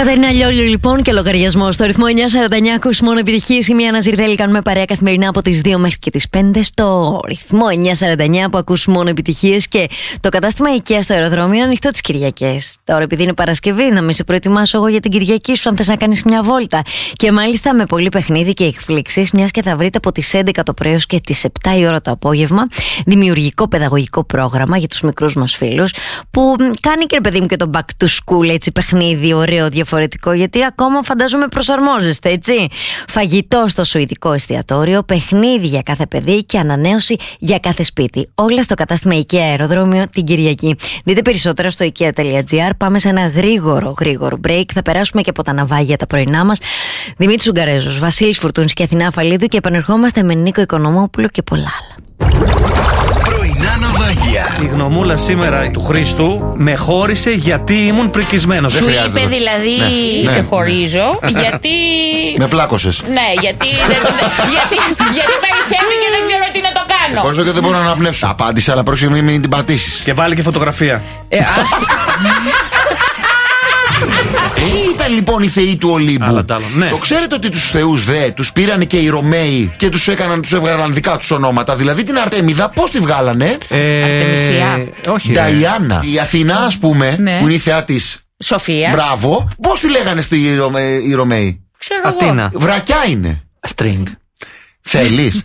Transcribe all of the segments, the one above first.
Κατερίνα Λιόλιο λοιπόν και λογαριασμό στο ρυθμό 949. Ακούς μόνο επιτυχίες. Η Μία Ναζιρδέλη, κάνουμε παρέα καθημερινά από τις 2 μέχρι και τις 5 στο ρυθμό 949 που ακούς μόνο επιτυχίες. Και το κατάστημα IKEA στο αεροδρόμιο είναι ανοιχτό τις Κυριακές. Τώρα, επειδή είναι Παρασκευή, να μην σε προετοιμάσω εγώ για την Κυριακή σου, αν θες να κάνεις μια βόλτα. Και μάλιστα με πολύ παιχνίδι και εκπλήξεις, μιας και θα βρείτε από τις 11 το πρωί έως και τις 7 η ώρα το απόγευμα δημιουργικό παιδαγωγικό πρόγραμμα για τους μικρούς μας φίλους, που κάνει και παιδί μου και το back to school, έτσι παιχνίδι ωραίο, διαφορετικό, γιατί ακόμα φαντάζομαι προσαρμόζεστε, έτσι. Φαγητό στο σουηδικό εστιατόριο, παιχνίδι για κάθε παιδί και ανανέωση για κάθε σπίτι. Όλα στο κατάστημα IKEA Αεροδρόμιο την Κυριακή. Δείτε περισσότερα στο IKEA.gr. Πάμε σε ένα γρήγορο break. Θα περάσουμε και από τα ναυάγια τα πρωινά μας. Δημήτρης Ουγγαρέζος, Βασίλης Φουρτούνης και Αθηνά Αφαλίδου, και επανερχόμαστε με Νίκο Οικονομόπουλο και πολλά άλλα. Πρωινά ναυάγια. Η γνωμούλα σήμερα του Χρήστου με χώρισε γιατί ήμουν πρικισμένος. Σου είπε δηλαδή σε χωρίζω γιατί... Με πλάκωσες. Ναι, γιατί περισσεύει και δεν ξέρω τι να το κάνω. Σε χώριζω και δεν μπορώ να αναπνεύσω. Απάντησα, αλλά πρόσεχε μην την πατήσεις. Και βάλει και φωτογραφία. Ποιοι ήταν λοιπόν οι θεοί του Ολύμπου? Ναι. Το ξέρετε ότι τους θεούς τους πήραν και οι Ρωμαίοι και τους έβγαλαν δικά τους ονόματα. Δηλαδή την Αρτέμιδα πώς τη βγάλανε? Αρτεμισία. Όχι. Νταϊάννα. Η Αθηνά, ας πούμε, ναι, που είναι η θεά της Σοφία. Μπράβο. Πώς τη λέγανε οι Ρωμαίοι? Ξέρω Ατίνα. εγώ. Βρακιά είναι. String. Θέλεις?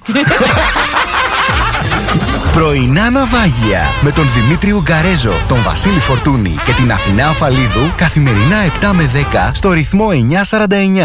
Πρωινά ναυάγια με τον Δημήτρη Ουγγαρέζο, τον Βασίλη Φορτούνη και την Αθηνά Αφαλίδου, καθημερινά 7 με 10 στο ρυθμό 949.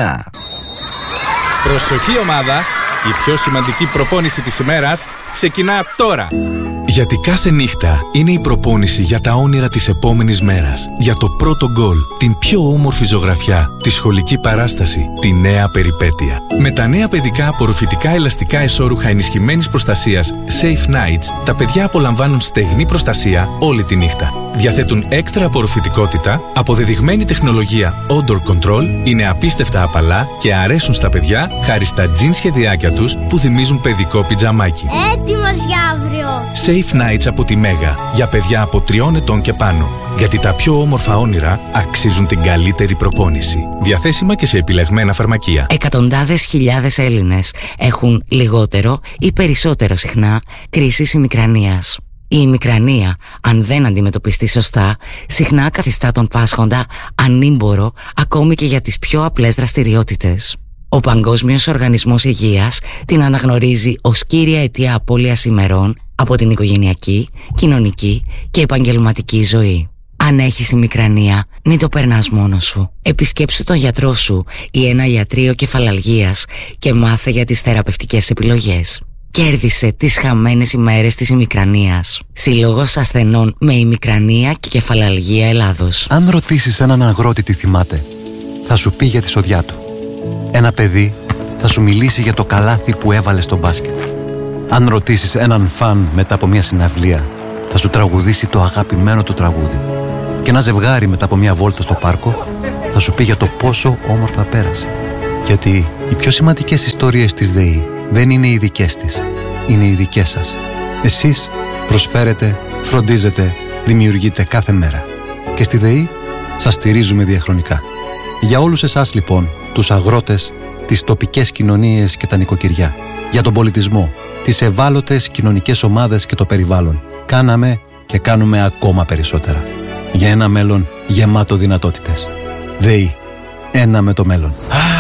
Προσοχή ομάδα, η πιο σημαντική προπόνηση της ημέρας ξεκινά τώρα. Γιατί κάθε νύχτα είναι η προπόνηση για τα όνειρα της επόμενης μέρας. Για το πρώτο γκολ, την πιο όμορφη ζωγραφιά, τη σχολική παράσταση, τη νέα περιπέτεια. Με τα νέα παιδικά απορροφητικά ελαστικά εσώρουχα ενισχυμένης προστασίας Safe Nights, τα παιδιά απολαμβάνουν στεγνή προστασία όλη τη νύχτα. Διαθέτουν έξτρα απορροφητικότητα, αποδεδειγμένη τεχνολογία Odor Control, είναι απίστευτα απαλά και αρέσουν στα παιδιά χάρη στα τζιν σχεδιάκια τους που θυμίζουν παιδικό πιτζαμάκι. Έτοιμος για αύριο! Safe Nights από τη Μέγα, για παιδιά από 3 ετών και πάνω. Γιατί τα πιο όμορφα όνειρα αξίζουν την καλύτερη προπόνηση. Διαθέσιμα και σε επιλεγμένα φαρμακεία. Εκατοντάδες χιλιάδες Έλληνες έχουν λιγότερο ή περισσότερο συχνά κρίσεις ημικρανίας. Η ημικρανία, αν δεν αντιμετωπιστεί σωστά, συχνά καθιστά τον πάσχοντα ανήμπορο ακόμη και για τις πιο απλές δραστηριότητες. Ο Παγκόσμιος Οργανισμός Υγείας την αναγνωρίζει ως κύρια αιτία απώλειας ημερών από την οικογενειακή, κοινωνική και επαγγελματική ζωή. Αν έχεις ημικρανία, μην το περνάς μόνος σου. Επισκέψου τον γιατρό σου ή ένα ιατρείο κεφαλαλγίας και μάθε για τις θεραπευτικές επιλογές. Κέρδισε τις χαμένες ημέρες της ημικρανίας. Συλλόγος ασθενών με ημικρανία και κεφαλαλγία Ελλάδος. Αν ρωτήσεις έναν αγρότη τι θυμάται, θα σου πει για τη σοδιά του. Ένα παιδί θα σου μιλήσει για το καλάθι που έβαλε στο μπάσκετ. Αν ρωτήσεις έναν φαν μετά από μια συναυλία, θα σου τραγουδήσει το αγαπημένο του τραγούδι. Και ένα ζευγάρι μετά από μια βόλτα στο πάρκο θα σου πει για το πόσο όμορφα πέρασε. Γιατί οι πιο σημαντικές ιστορίες της ΔΕΗ δεν είναι οι δικές της, είναι οι δικές σας. Εσείς προσφέρετε, φροντίζετε, δημιουργείτε κάθε μέρα. Και στη ΔΕΗ σας στηρίζουμε διαχρονικά. Για όλους εσάς λοιπόν, τους αγρότες, τις τοπικές κοινωνίες και τα νοικοκυριά, για τον πολιτισμό, τις ευάλωτες κοινωνικές ομάδες και το περιβάλλον, κάναμε και κάνουμε ακόμα περισσότερα. Για ένα μέλλον γεμάτο δυνατότητες. ΔΕΗ. Ένα με το μέλλον.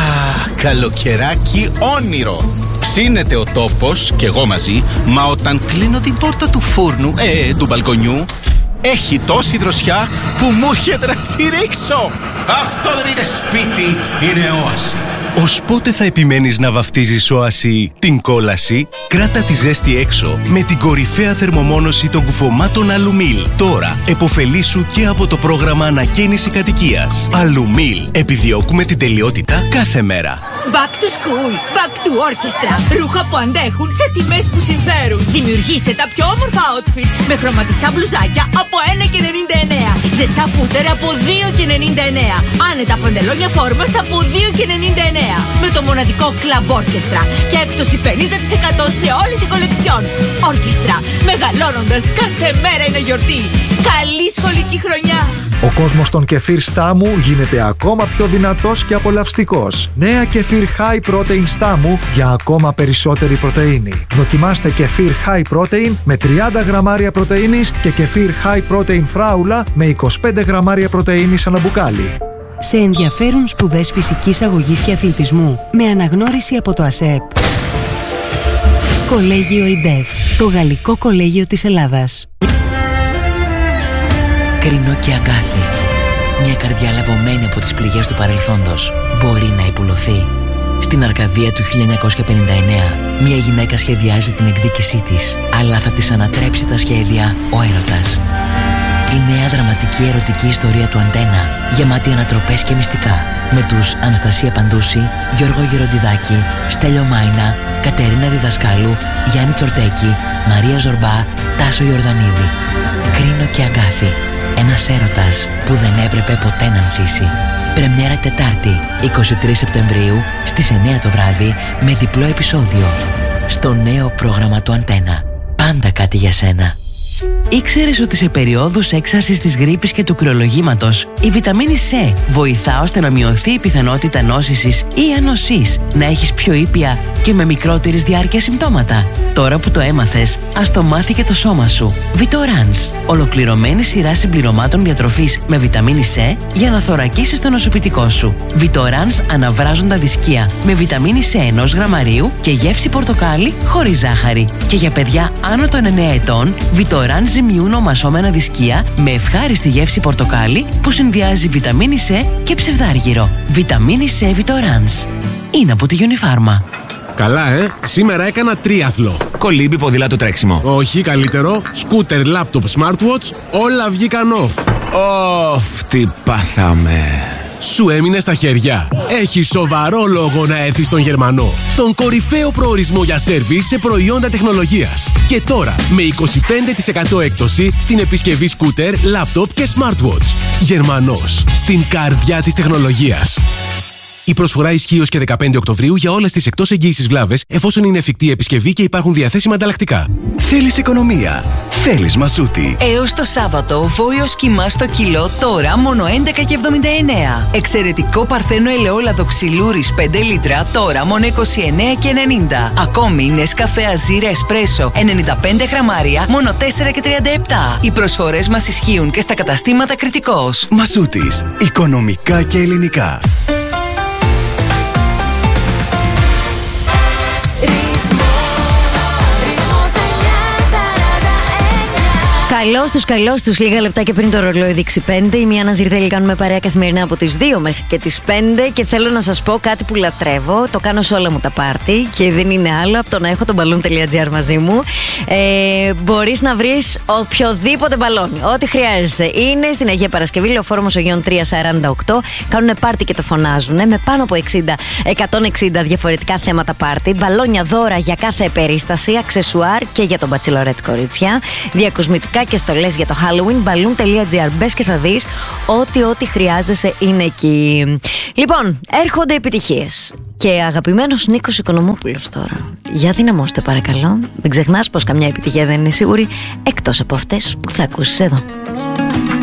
Καλοκαιράκι όνειρο. Ψήνεται ο τόπος και εγώ μαζί, μα όταν κλείνω την πόρτα του φούρνου, του μπαλκονιού, έχει τόση δροσιά που μου έρχεται να τσιρίξω. Αυτό δεν είναι σπίτι, είναι όαση. Ως πότε θα επιμένεις να βαφτίζεις όαση την κόλαση? Κράτα τη ζέστη έξω με την κορυφαία θερμομόνωση των κουφωμάτων Αλουμίλ. Τώρα εποφελήσου και από το πρόγραμμα ανακαίνιση κατοικίας. Αλουμίλ. Επιδιώκουμε την τελειότητα κάθε μέρα. Back to school, back to orchestra. Ρούχα που αντέχουν σε τιμές που συμφέρουν. Δημιουργήστε τα πιο όμορφα outfits με χρωματιστά μπλουζάκια από 1,99. Ζεστά φούτερ από 2,99. Άνετα παντελόνια φόρμας από 2,99. Με το μοναδικό Club Orchestra και έκπτωση 50% σε όλη την κολεξιόν. Orchestra, μεγαλώνοντας κάθε μέρα είναι γιορτή. Καλή σχολική χρονιά! Ο κόσμος των κεφίρ Στάμου γίνεται ακόμα πιο δυνατός και απολαυστικός. Νέα κεφίρ High Protein Στάμου για ακόμα περισσότερη πρωτεΐνη. Δοκιμάστε κεφίρ High Protein με 30 γραμμάρια πρωτεΐνης και κεφίρ High Protein Φράουλα με 25 γραμμάρια πρωτεΐνης ανά μπουκάλι. Σε ενδιαφέρουν σπουδές φυσικής αγωγής και αθλητισμού με αναγνώριση από το ΑΣΕΠ. Κολέγιο ΙΝΤΕΦ, το Γαλλικό Κολέγιο της Ελλάδας. Κρίνο και αγκάθι. Μια καρδιά λαβωμένη από τις πληγές του παρελθόντος μπορεί να υπουλωθεί. Στην Αρκαδία του 1959, μια γυναίκα σχεδιάζει την εκδίκησή της, αλλά θα της ανατρέψει τα σχέδια ο έρωτας. Η νέα δραματική ερωτική ιστορία του Αντένα, γεμάτη ανατροπές και μυστικά, με τους Αναστασία Παντούση, Γιώργο Γεροντιδάκη, Στέλιο Μάινα, Κατερίνα Διδασκάλου, Γιάννη Τσορτέκη, Μαρία Ζορμπά, Τάσο Ιορδανίδη. Κρίνο και αγκάθι. Ένας έρωτας που δεν έπρεπε ποτέ να ανθίσει. Πρεμιέρα Τετάρτη, 23 Σεπτεμβρίου, στις 9 το βράδυ, με διπλό επεισόδιο. Στο νέο πρόγραμμα του Αντένα. Πάντα κάτι για σένα. Ήξερες ότι σε περιόδους έξαρσης της γρίπης και του κρυολογήματος η βιταμίνη C βοηθά ώστε να μειωθεί η πιθανότητα νόσησης ή ανοσής, να έχεις πιο ήπια και με μικρότερης διάρκεια συμπτώματα? Τώρα που το έμαθες, ας το μάθει και το σώμα σου. Vitorans, ολοκληρωμένη σειρά συμπληρωμάτων διατροφής με βιταμίνη C για να θωρακίσεις το νοσοποιητικό σου. Vitorans αναβράζοντα δισκία με βιταμίνη C 1 γραμμαρίου και γεύση πορτοκάλι χωρίς ζάχαρη. Και για παιδιά άνω των 9 ετών, Vitorans ζυμιούν ομασώμενα δισκία με ευχάριστη γεύση πορτοκάλι που συνδυάζει βιταμίνη C και ψευδάργυρο. Βιταμίνη C Vitorans. Είναι από τη Unifarma. Καλά, σήμερα έκανα τρίαθλο. Κολύμπι, ποδήλατο, τρέξιμο. Όχι, καλύτερο. Σκούτερ, λάπτοπ, smartwatch, όλα βγήκαν off. Τι πάθαμε. Σου έμεινε στα χέρια. Έχει σοβαρό λόγο να έρθεις στον Γερμανό. Τον κορυφαίο προορισμό για σέρβις σε προϊόντα τεχνολογίας. Και τώρα με 25% έκπτωση στην επισκευή σκούτερ, λάπτοπ και smartwatch. Γερμανός, στην καρδιά της τεχνολογίας. Η προσφορά ισχύει ως και 15 Οκτωβρίου για όλες τις εκτός εγγύησης βλάβες, εφόσον είναι εφικτή επισκευή και υπάρχουν διαθέσιμα ανταλλακτικά. Θέλεις οικονομία? Θέλεις Μασούτη. Έως το Σάββατο, βόλιος κιμά στο κιλό, τώρα μόνο 11,79. Εξαιρετικό παρθένο ελαιόλαδο ξυλούρης 5 λίτρα, τώρα μόνο 29,90. Ακόμη Νεσκαφέ Αζίρε Εσπρέσο 95 γραμμάρια, μόνο 4,37. Οι προσφορές μας ισχύουν και στα καταστήματα Κρητικός. Μασούτης. Οικονομικά και ελληνικά. Καλώς τους, λίγα λεπτάκια πριν το ρολόι δείξει 5. Η Μία Ναζιρδέλη κάνουμε παρέα καθημερινά από τις 2 μέχρι και τις 5. Και θέλω να σας πω κάτι που λατρεύω. Το κάνω σε όλα μου τα πάρτι και δεν είναι άλλο από το να έχω το balloon.gr μαζί μου. Μπορείς να βρεις οποιοδήποτε μπαλόνι, ό,τι χρειάζεσαι. Είναι στην Αγία Παρασκευή, Λεωφόρο Μοσογείων 348. Κάνουν πάρτι και το φωνάζουν με πάνω από 160 διαφορετικά θέματα πάρτι. Μπαλόνια δώρα για κάθε περίσταση, αξεσουάρ και για τον μπατσιλορέτ κορίτσια. Διακοσμητικά και στολές για το Halloween. Balloon.gr. Μπες και θα δεις ό,τι χρειάζεσαι είναι εκεί. Λοιπόν, έρχονται επιτυχίες. Και αγαπημένος Νίκος Οικονομόπουλος τώρα. Για δυναμώστε παρακαλώ. Δεν ξεχνάς πως καμιά επιτυχία δεν είναι σίγουρη, εκτός από αυτές που θα ακούσεις εδώ.